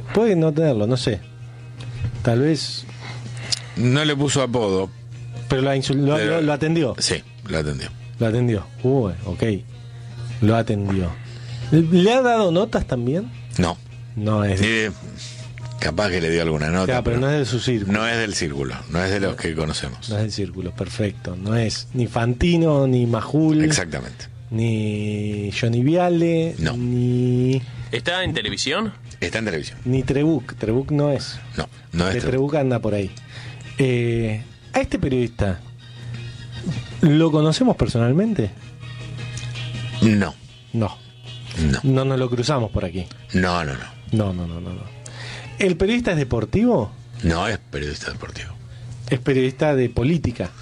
Puede no tenerlo, no sé. Tal vez. No le puso apodo. Pero lo atendió. Sí, lo atendió. Lo atendió. Ok. Lo atendió. ¿Le ha dado notas también? No. No es. Capaz que le dio alguna nota. Claro, pero no es de su círculo. No es del círculo, no es de los que conocemos. No es del círculo, perfecto. No es ni Fantino, ni Majul. Exactamente. Ni Johnny Viale. No. Ni. ¿Está en televisión? Está en televisión. Ni Trebuch. Trebuch no es. No es Trebuch anda por ahí. A este periodista, ¿lo conocemos personalmente? No. No. No nos lo cruzamos por aquí. No. No. ¿El periodista es deportivo? No es periodista deportivo. Es periodista de política.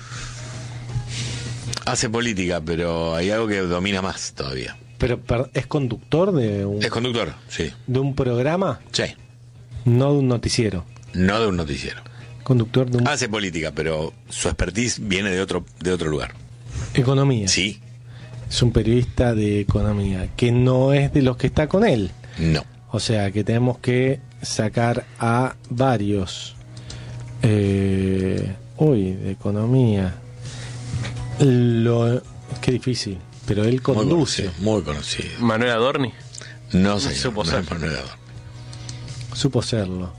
Hace política, pero hay algo que domina más todavía. Pero ¿es conductor de un... Es conductor, sí. ¿De un programa? Sí. No de un noticiero. No de un noticiero. Conductor de un... Hace política, pero su expertise viene de otro lugar. Economía. Sí. Es un periodista de economía, que no es de los que está con él. No. O sea, que tenemos que sacar a varios. De economía. Qué difícil. Pero él conduce. Muy conocido. ¿Manuel Adorni? No sé. Supo ser. Supo serlo.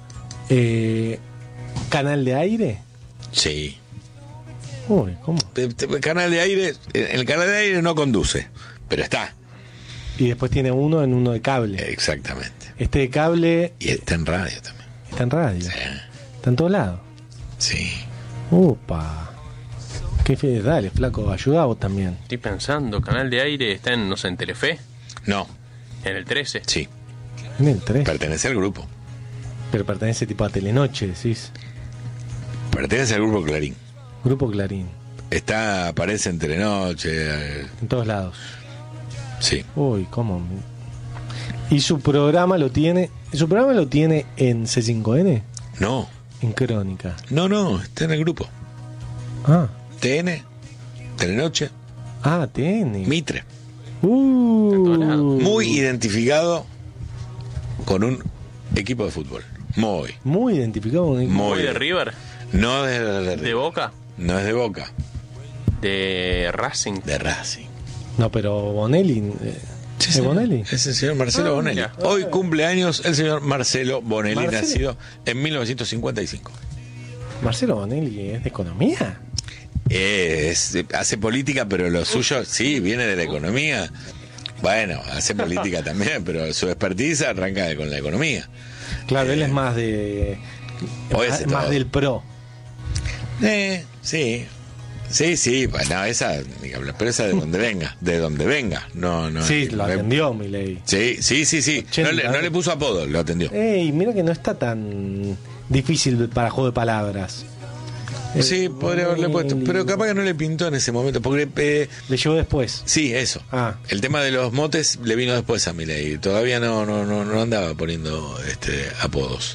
¿Canal de aire? Sí. Uy, ¿cómo? Canal de aire. El canal de aire no conduce, pero está. Y después tiene uno de cable. Exactamente. Este de cable. Y está en radio también. Está en radio. Sí. Está en todos lados. Sí. Upa. Qué fe, dale, flaco, ayuda vos también. Estoy pensando, canal de aire está en, no sé, en Telefe, No. en el 13. Sí. En el 3. Pertenece al grupo. Pero pertenece tipo a Telenoche, decís. Pertenece al grupo Clarín. Grupo Clarín. Aparece en Telenoche. En todos lados. Sí. Uy, ¿cómo? ¿Y su programa lo tiene? ¿Su programa lo tiene en C5N? No. En Crónica. No, está en el grupo. Ah. TN, Telenoche, TN. Mitre. lados. Muy identificado con un equipo de fútbol. Muy identificado con un equipo. ¿Muy de River? No es ¿De Boca? No es de Boca. ¿De Racing? De Racing. No, pero Bonelli. Sí, ¿Es Bonelli? Es el señor Marcelo Bonelli. Mira. Hoy cumple años el señor Marcelo Bonelli, ¿Marcelo? nacido en 1955. Marcelo Bonelli es de economía. Hace política, pero lo suyo, sí, viene de la economía. Bueno, hace política también, pero su expertise arranca con la economía. Claro, él es más de. Más del pro. Sí. Sí, bueno, esa, pero esa de donde venga, no. Sí, lo atendió Milei. Sí. 80, No le puso apodo, lo atendió. Mira que no está tan difícil para juego de palabras. Sí, podría haberle puesto, pero capaz que no le pintó en ese momento, porque le llegó después. Sí, eso. El tema de los motes le vino después a Milei. Todavía no andaba poniendo apodos.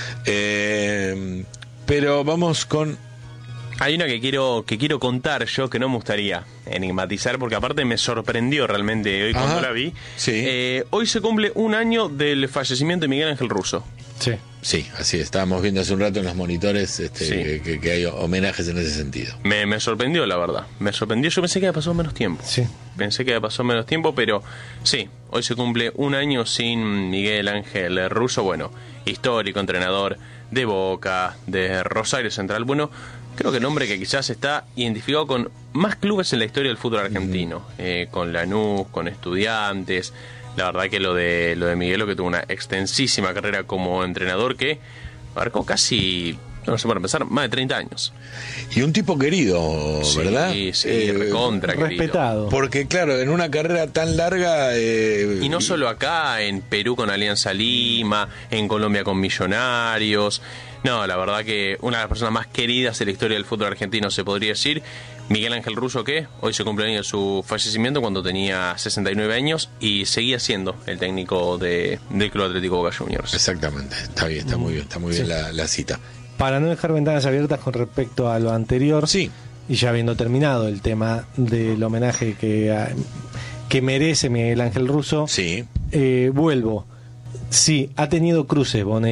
Pero vamos con. Hay una que quiero contar yo, que no me gustaría enigmatizar, porque aparte me sorprendió realmente hoy cuando la vi. Sí. Hoy se cumple un año del fallecimiento de Miguel Ángel Russo. Sí, así estábamos viendo hace un rato en los monitores Sí. que hay homenajes en ese sentido. Me sorprendió, la verdad. Me sorprendió. Yo pensé que había pasado menos tiempo. Sí. Pensé que había pasado menos tiempo, pero sí, hoy se cumple un año sin Miguel Ángel Russo. Bueno, histórico, entrenador de Boca, de Rosario Central. Bueno, creo que el hombre que quizás está identificado con más clubes en la historia del fútbol argentino. Con Lanús, con Estudiantes. La verdad que lo de Miguelo, que tuvo una extensísima carrera como entrenador que abarcó casi, no sé para empezar, más de 30 años. Y un tipo querido, ¿verdad? Sí, recontra respetado. Porque claro, en una carrera tan larga... Y no solo acá, en Perú con Alianza Lima, en Colombia con Millonarios. No, la verdad que una de las personas más queridas en la historia del fútbol argentino, se podría decir. Miguel Ángel Russo, que hoy se cumple el año de su fallecimiento cuando tenía 69 años y seguía siendo el técnico del Club Atlético Boca Juniors. Exactamente, está muy bien la cita. Para no dejar ventanas abiertas con respecto a lo anterior, sí, y ya habiendo terminado el tema del homenaje que merece Miguel Ángel Russo, sí. vuelvo. Sí, ha tenido cruces, Bonet.